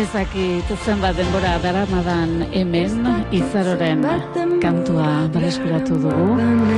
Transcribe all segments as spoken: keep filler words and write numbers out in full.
ezakit zenbat denbora daramadan hemen Izaroren kantua berreskuratu dugu.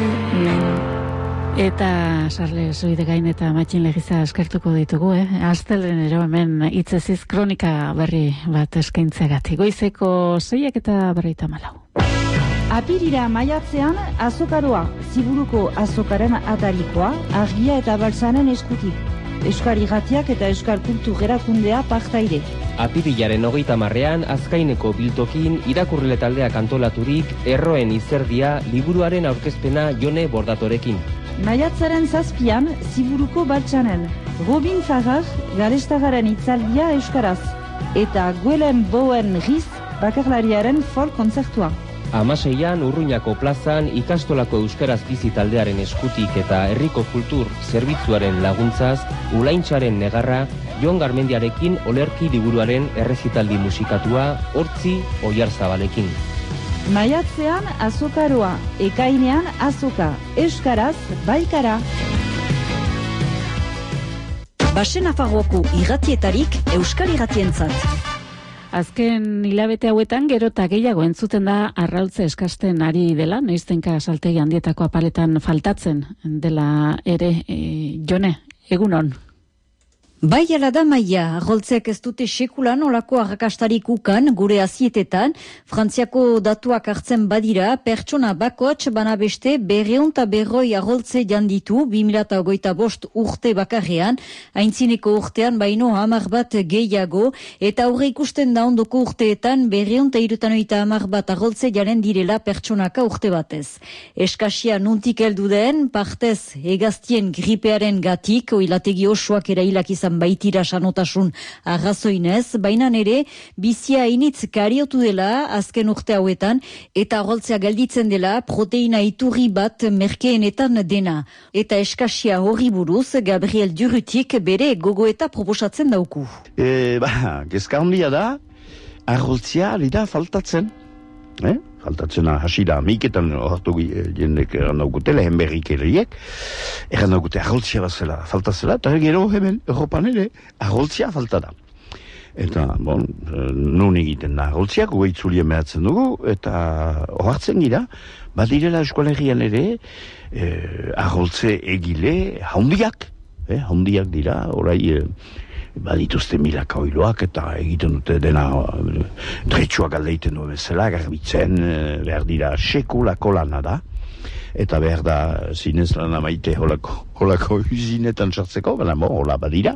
Eta Sarle Zubidegain eta Matxin Legiza eskertuko ditugu, eh? Astelhenero hemen hitzeziz kronika berri bat eskaintzeagatik. Goizeko seiak eta berrogeita hamalau. Apirira maiatzean azokaroa, Ziburuko azokaren atarikoa, argia eta baltzanen eskutik. Euskal Irratiak eta Euskal Kultur Erakundea partaide. Apirilaren hogeita marrean Azkaineko biltokin irakurrile taldeak antolaturik Erroen izerdia liburuaren aurkezpena Jone Bordatorekin. Maiatzaren zazpian, Ziburuko baltzanen. Robin Farrar, garestagaren itzaldia euskaraz. Eta Guelen Bowen Riz, bakarlariaren folk kontzertua. Hamaseian Urruñako plazan ikastolako euskaraz bizi taldearen eskutik eta herriko kultur zerbitzuaren laguntzaz Ulaintzaren negarra Jon Garmendiarekin olerki liburuaren errezitaldi musikatua Hortzi Oiarzabalekin. Maiatzean azokaroa, ekainean azoka, euskaraz baikara. Basenafagoko irratietarik Euskal Irratientzat. Azken hilabete hauetan gero eta gehiago entzuten da arrautze eskasten ari dela, noiztenka saltegi handietako apaletan faltatzen dela ere, e, Jone, egunon. Bai ala da maia, arroltzeak ez dute sekulan olako arrakastarik ukan gure azietetan, Frantziako datuak hartzen badira, pertsona bakoatx bana beste berreun eta berroi arroltze janditu, bi mila hogeita bost urte bakarrean, aintzineko urtean baino hamar bat gehiago, eta aurre ikusten da ondoko urteetan berreun eta irutanoita hamar bat arroltze jaren direla pertsonaka urte batez. Eskasia nuntik heldu den, partez hegaztien gripearen gatik, oilategi osoak erailak izan baitira sanotasun arrazoinez, baina ere bizia initz kariotu dela azken urte hauetan eta arroltzea gelditzen dela proteina iturri bat merkeenetan dena. Eta eskasia horri buruz Gabriel Durutik bere gogoeta proposatzen dauku. E, ba, kezka handia da, arroltzea ari da faltatzen. Eh? Faltatzena hasira amiketan hartu jendek eran daukute, lehen berrik eriek, eran daukute arroltzia bazela, faltatzela, eta gero hemen, Europan ere, arroltzia falta da. Eta, bon, nun egiten da arroltziak, goitzulien behatzen dugu, eta ohartzen gira, badirela eskualerian ere, eh, arroltze egile haundiak, eh, haundiak dira, orai, eh, badituzte milaka oiloak eta egiten dute dena dretsuak aldeiten du bezala, garbitzen, behar dira sekulako lana da, eta behar da zinez lana maite holako, holako usinetan sartzeko, baina mo, hola badira,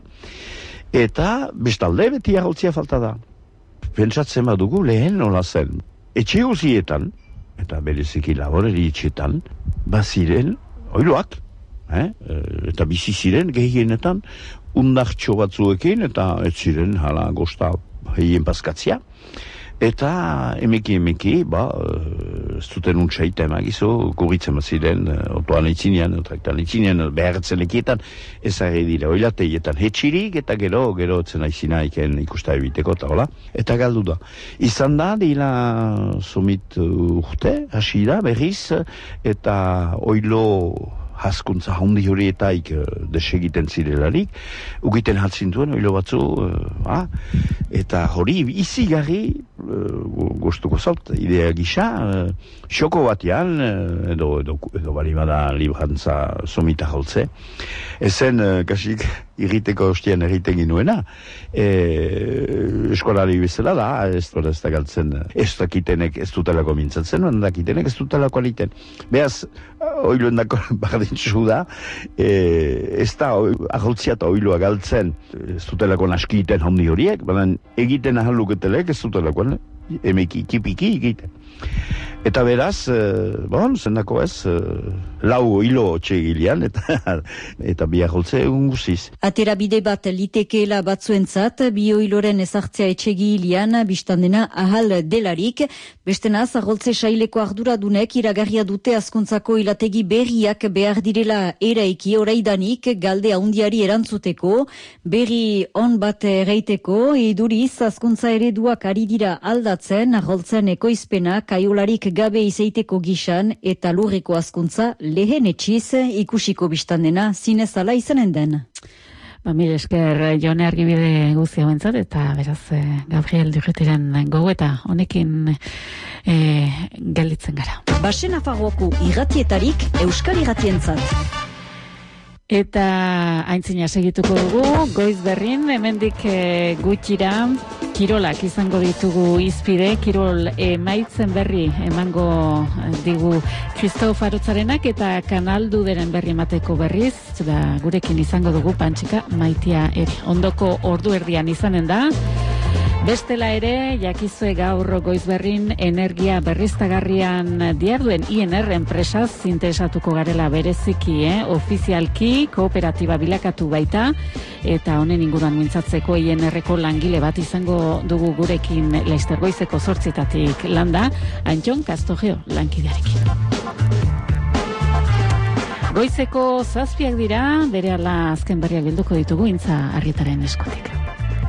eta bestalde beti arroltzia falta da. Pentsatzen badugu lehen hola zen, etxe guzietan, eta bereziki laboreri etxetan, baziren oiloak, eh? Eta bizi ziren gehienetan, undartxo batzuekin, eta ez ziren hala gosta heien paskatzia. Eta emeki emeki, ba, ez duten untsaita emagizu, kurritzen bat ziren, otoan eitzinean, traktan eitzinean, behartzen ekietan, ezagri dira, oilateietan hetxirik, eta gero, gero etzen aizina iken ikusta ebiteko, eta hola. Eta galdu da. Izan da, dila sumit urte, hasi da, berriz, eta oilo haskuntza haundi horietaik uh, desegiten zirelarik, ugiten hatzintuen oilo batzu, uh, ah, eta hori izigarri uh, gustuko zaut, idea gisa, uh, xoko batean, uh, edo, edo, edo bali bada librantza somita joltze, ezen uh, kasik irriteko ostien erriten ginuena, e, eskolari bezala da, ez da ez da galtzen, ez dakitenek ez dutelako mintzatzen, ez dakitenek ez dutelako aliten. Beaz, oiloen dako bardintzu da, e, ez da aholtzia eta oiloa galtzen ez dutelako naskiten hondi horiek, baina egiten ahaluketelek ez dutelako, emeki, kipiki egiten. Eta beraz, eh, bon, zendako ez, eh, lau hilo txegilean, eta, eta bi aholtze egun guziz. Atera bide bat litekeela batzuentzat, bi hiloren ezartzea etxegilean, biztandena ahal delarik, bestenaz, aholtze saileko arduradunek iragarria dute azkuntzako ilategi berriak behar direla eraiki oraidanik galde haundiari erantzuteko, berri on bat erraiteko, eduriz azkuntza ereduak ari dira aldatzen, aholtzen ekoizpena kaiolarik gabe izeiteko gisan eta lurreko azkuntza lehen etxiz ikusiko biztandena zinezala izanen den. Ba, mil esker Jone Argibide guzia bentzat, eta beraz Gabriel Durrutiren gogo eta honekin e, gelditzen gara. Basen Nafarroako irratietarik Euskal Irratientzat. Eta aintzina segituko dugu, goiz berrin, hemendik e, gutxira, kirolak izango ditugu izpide, kirol emaitzen berri emango digu Kristof Arotzarenak eta Kanaldu deren berri emateko berriz, da gurekin izango dugu Pantxika Maitia ere. Ondoko ordu erdian izanen da, bestela ere, jakizue gaur goizberrin energia berriztagarrian diarduen I N R enpresaz interesatuko garela bereziki, eh? Ofizialki kooperatiba bilakatu baita, eta honen inguruan mintzatzeko I N R-ko langile bat izango dugu gurekin Laster goizeko zortzitatik landa, Antxon Kastojeo lankidearekin. Goizeko zazpiak dira, berehala azken berriak bilduko ditugu Intza Arrietaren eskutik.